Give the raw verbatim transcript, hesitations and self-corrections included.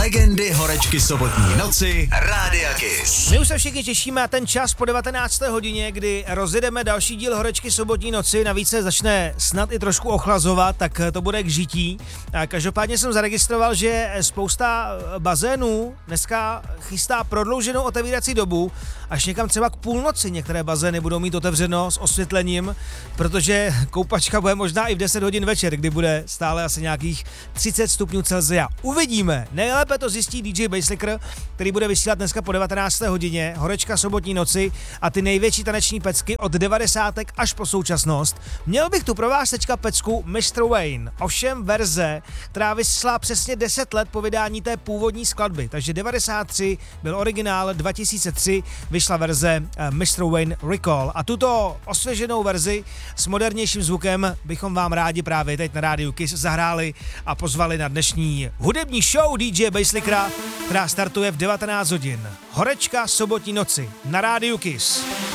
Legendy horečky sobotní noci Rádia Kiss. My už se všichni těšíme na ten čas po devatenácté hodině, kdy rozjedeme další díl horečky sobotní noci, navíc se začne snad i trošku ochlazovat, tak to bude k žití. A každopádně jsem zaregistroval, že spousta bazénů dneska chystá prodlouženou otevírací dobu, až někam třeba k půlnoci některé bazény budou mít otevřeno s osvětlením, protože koupačka bude možná i v deset hodin večer, kdy bude stále asi nějakých třicet stupňů Celsia. Uvidíme. Nejlépe to zjistí D J Basslicker, který bude vysílat dneska po devatenácté hodině, horečka sobotní noci a ty největší taneční pecky od devadesátek až po současnost. Měl bych tu pro vás teďka pecku mister Wayne, ovšem verze, která vyšla přesně deset let po vydání té původní skladby, takže devadesát tři byl originál, dva tisíce tři vyšla verze mister Wayne Recall a tuto osvěženou verzi s modernějším zvukem bychom vám rádi právě teď na rádiu Kiss zahráli a pozvali na dnešní hudební show D J Basslickera, která startuje v devatenáct hodin. Horečka sobotní noci na rádiu Kiss.